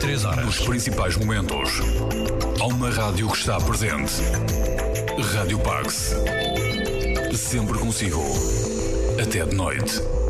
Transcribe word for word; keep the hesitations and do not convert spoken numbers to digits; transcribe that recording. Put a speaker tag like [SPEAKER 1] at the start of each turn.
[SPEAKER 1] três horas.
[SPEAKER 2] Nos principais momentos, há uma rádio que está presente. Rádio Pax. Sempre consigo. Até de noite.